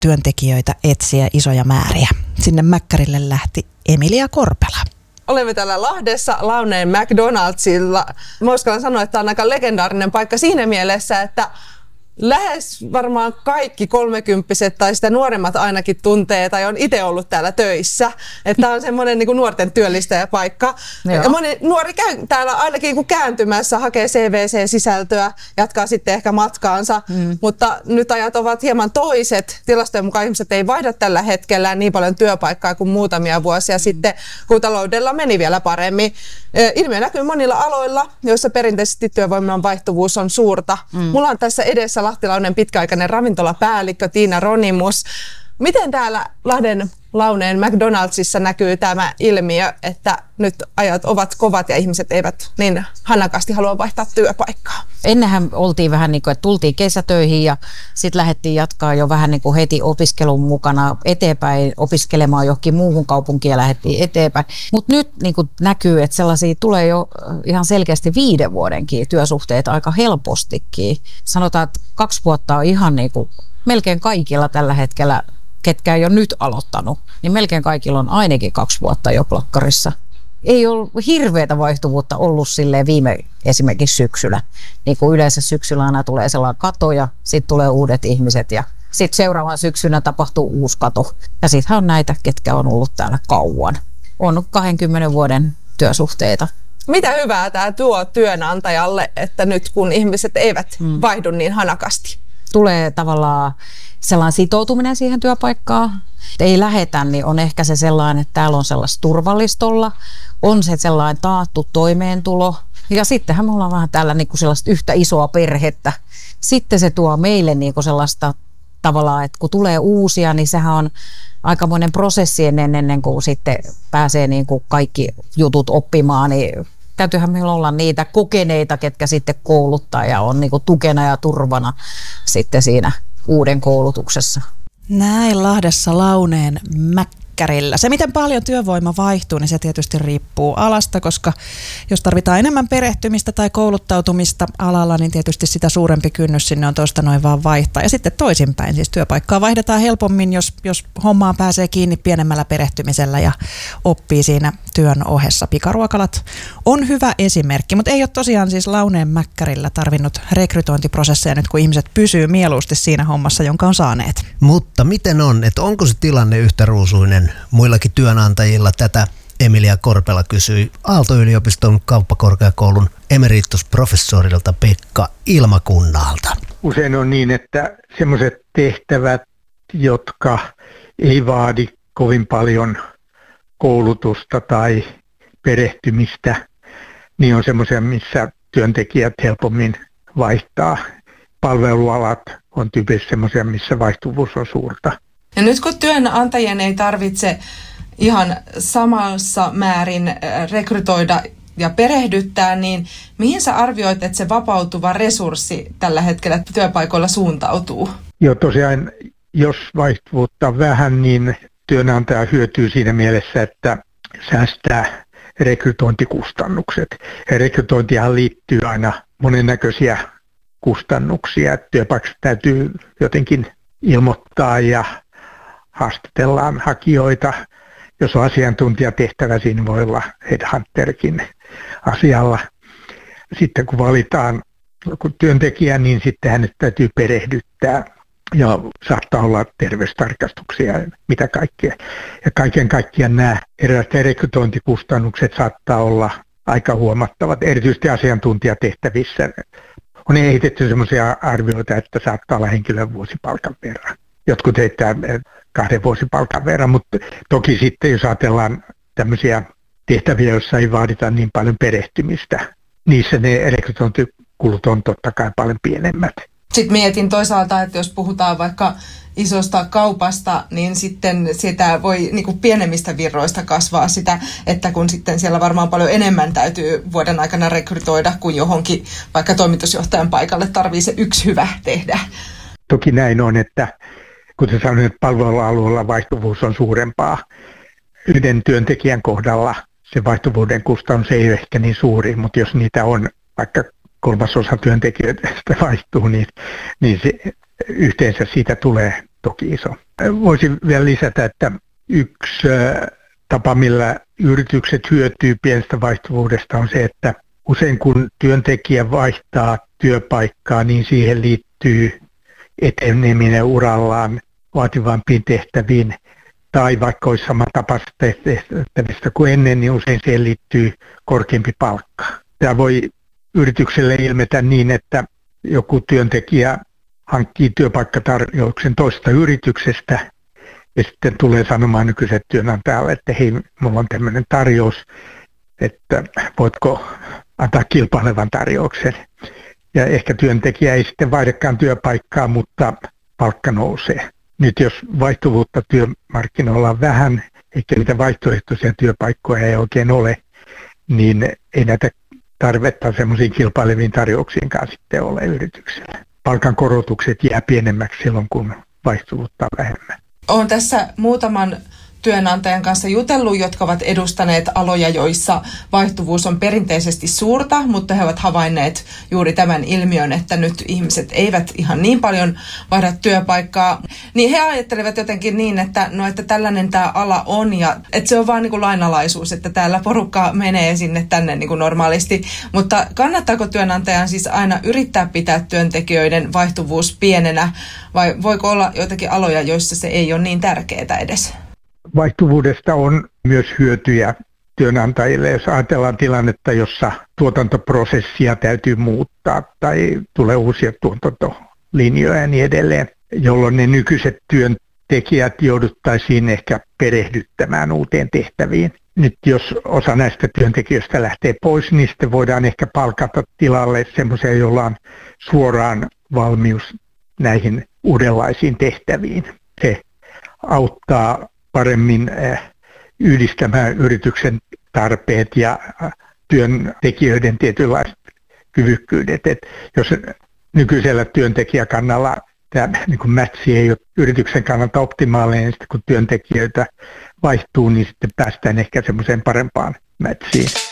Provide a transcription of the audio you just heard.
työntekijöitä etsiä isoja määriä. Sinne Mäkkärille lähti Emilia Korpela. Olemme täällä Lahdessa Launeen McDonaldsilla. Mä uskallan sanoa, että tämä on aika legendaarinen paikka siinä mielessä, että lähes varmaan kaikki 30-vuotiaat tai sitä nuoremmat ainakin tuntee tai on itse ollut täällä töissä. Että tämä on semmoinen niin kuin nuorten työllistäjäpaikka. Ja moni nuori käy täällä ainakin kääntymässä, hakee CVC-sisältöä, jatkaa sitten ehkä matkaansa. Mutta nyt ajat ovat hieman toiset. Tilastojen mukaan ihmiset ei vaihda tällä hetkellä niin paljon työpaikkaa kuin muutamia vuosia sitten, kun taloudella meni vielä paremmin. Ilmiö näkyy monilla aloilla, joissa perinteisesti työvoiman vaihtuvuus on suurta. Mulla on tässä edessä lahtilainen pitkäaikainen ravintolapäällikkö Tiina Ronimus. Miten täällä Lahden Launeen McDonaldsissa näkyy tämä ilmiö, että nyt ajat ovat kovat ja ihmiset eivät niin hanakasti halua vaihtaa työpaikkaa? Ennenhän oltiin vähän niin kuin, että tultiin kesätöihin ja sitten lähdettiin jatkaa jo vähän niin kuin heti opiskelun mukana eteenpäin, opiskelemaan johonkin muuhun kaupunkiin ja lähdettiin eteenpäin. Mutta nyt niin kuin näkyy, että sellaisia tulee jo ihan selkeästi 5 vuodenkin työsuhteita aika helpostikin. Sanotaan, että 2 vuotta on ihan niin kuin melkein kaikilla tällä hetkellä, ketkä ei ole nyt aloittanut, niin melkein kaikilla on ainakin 2 vuotta jo plakkarissa. Ei ole hirveätä vaihtuvuutta ollut silleen viime esimerkiksi syksyllä. Niin kuin yleensä syksyllä aina tulee sellainen kato ja sitten tulee uudet ihmiset ja sitten seuraavan syksynä tapahtuu uusi kato. Ja sittenhän on näitä, ketkä on ollut täällä kauan. On 20 vuoden työsuhteita. Mitä hyvää tämä tuo työnantajalle, että nyt kun ihmiset eivät vaihdu niin hanakasti? Tulee tavallaan sellainen sitoutuminen siihen työpaikkaan. Ei lähetä, niin on ehkä se sellainen, että täällä on sellaista turvallistolla, on se sellainen taattu toimeentulo. Ja sittenhän me ollaan vähän täällä niin kuin sellaista yhtä isoa perhettä. Sitten se tuo meille niin kuin sellaista tavallaan, että kun tulee uusia, niin sehän on aikamoinen prosessi ennen kuin sitten pääsee niin kuin kaikki jutut oppimaan, niin täytyyhän meillä olla niitä kokeneita, ketkä sitten kouluttaa ja on niin kuin tukena ja turvana sitten siinä uuden koulutuksessa. Näin Lahdessa Launeen Mäkkärillä. Se, miten paljon työvoima vaihtuu, niin se tietysti riippuu alasta, koska jos tarvitaan enemmän perehtymistä tai kouluttautumista alalla, niin tietysti sitä suurempi kynnys sinne on tuosta noin vaan vaihtaa. Ja sitten toisinpäin, siis työpaikkaa vaihdetaan helpommin, jos hommaan pääsee kiinni pienemmällä perehtymisellä ja oppii siinä työn ohessa. Pikaruokalat on hyvä esimerkki, mutta ei ole tosiaan siis Launeen Mäkkärillä tarvinnut rekrytointiprosesseja nyt, kun ihmiset pysyy mieluusti siinä hommassa, jonka on saaneet. Mutta miten on, että onko se tilanne yhtä ruusuinen muillakin työnantajilla? Tätä Emilia Korpela kysyi Aalto-yliopiston kauppakorkeakoulun emeritusprofessorilta Pekka Ilmakunnalta. Usein on niin, että sellaiset tehtävät, jotka ei vaadi kovin paljon koulutusta tai perehtymistä, niin on semmoisia, missä työntekijät helpommin vaihtaa. Palvelualat on tyypillisesti semmoisia, missä vaihtuvuus on suurta. Ja nyt kun työnantajien ei tarvitse ihan samassa määrin rekrytoida ja perehdyttää, niin mihin sä arvioit, että se vapautuva resurssi tällä hetkellä työpaikoilla suuntautuu? Joo, tosiaan, jos vaihtuvuutta on vähän, niin työnantaja hyötyy siinä mielessä, että säästää rekrytointikustannukset. Ja rekrytointihan liittyy aina monennäköisiä kustannuksia. Työpaikassa täytyy jotenkin ilmoittaa ja haastatellaan hakijoita. Jos on asiantuntijatehtävä, siinä voi olla headhunterkin asialla. Sitten kun valitaan työntekijä, niin sitten hänet täytyy perehdyttää ja saattaa olla terveystarkastuksia ja mitä kaikkea. Ja kaiken kaikkiaan nämä erilaiset rekrytointikustannukset saattaa olla aika huomattavat, erityisesti asiantuntijatehtävissä. On esitetty sellaisia arvioita, että saattaa olla henkilön vuosipalkan verran. Jotkut heittää 2 vuosipalkan verran, mutta toki sitten jos ajatellaan tämmöisiä tehtäviä, joissa ei vaadita niin paljon perehtymistä, niissä ne rekrytointikulut on totta kai paljon pienemmät. Sitten mietin toisaalta, että jos puhutaan vaikka isosta kaupasta, niin sitten sitä voi niin kuin pienemmistä virroista kasvaa sitä, että kun sitten siellä varmaan paljon enemmän täytyy vuoden aikana rekrytoida, kuin johonkin vaikka toimitusjohtajan paikalle tarvii se yksi hyvä tehdä. Toki näin on, että kuten sanoin, että palvelualueella vaihtuvuus on suurempaa. Yhden työntekijän kohdalla se vaihtuvuuden kustannus ei ole ehkä niin suuri, mutta jos niitä on vaikka 1/3 työntekijöistä vaihtuu, niin se yhteensä siitä tulee toki iso. voisin vielä lisätä, että yksi tapa, millä yritykset hyötyy pienestä vaihtuvuudesta on se, että usein kun työntekijä vaihtaa työpaikkaa, niin siihen liittyy eteneminen urallaan vaativampiin tehtäviin tai vaikka olisi samantapaisista tehtävistä kuin ennen, niin usein siihen liittyy korkeampi palkka. Tämä voi yritykselle ilmetä niin, että joku työntekijä hankkii työpaikkatarjouksen toista yrityksestä ja sitten tulee sanomaan nykyiselle työnantajalle, että hei, mulla on tämmöinen tarjous, että voitko antaa kilpailevan tarjouksen. Ja ehkä työntekijä ei sitten vaihdakaan työpaikkaa, mutta palkka nousee. Nyt jos vaihtuvuutta työmarkkinoilla on vähän, eikä niitä vaihtoehtoisia työpaikkoja ei oikein ole, niin ei näitä tarvetta semmoisiin kilpaileviin tarjouksiinkaan sitten ole yrityksellä. Palkankorotukset jää pienemmäksi silloin, kun vaihtuvuutta on vähemmän. Olen tässä muutaman työnantajan kanssa jutellut, jotka ovat edustaneet aloja, joissa vaihtuvuus on perinteisesti suurta, mutta he ovat havainneet juuri tämän ilmiön, että nyt ihmiset eivät ihan niin paljon vaihda työpaikkaa. Niin he ajattelevat jotenkin niin, että tällainen tämä ala on ja että se on vaan niin kuin lainalaisuus, että täällä porukka menee sinne tänne niin kuin normaalisti. Mutta kannattaako työnantajan siis aina yrittää pitää työntekijöiden vaihtuvuus pienenä vai voiko olla joitakin aloja, joissa se ei ole niin tärkeää edes? Vaihtuvuudesta on myös hyötyjä työnantajille, jos ajatellaan tilannetta, jossa tuotantoprosessia täytyy muuttaa tai tulee uusia tuotantolinjoja ja niin edelleen, jolloin ne nykyiset työntekijät jouduttaisiin ehkä perehdyttämään uuteen tehtäviin. Nyt jos osa näistä työntekijöistä lähtee pois, niin sitten voidaan ehkä palkata tilalle semmoisia, joilla on suoraan valmius näihin uudenlaisiin tehtäviin. Se auttaa paremmin yhdistämään yrityksen tarpeet ja työntekijöiden tietynlaiset kyvykkyydet. Et jos nykyisellä työntekijäkannalla tämä niin matchi ei ole yrityksen kannalta optimaalinen, niin sitten kun työntekijöitä vaihtuu, niin sitten päästään ehkä semmoiseen parempaan matchiin.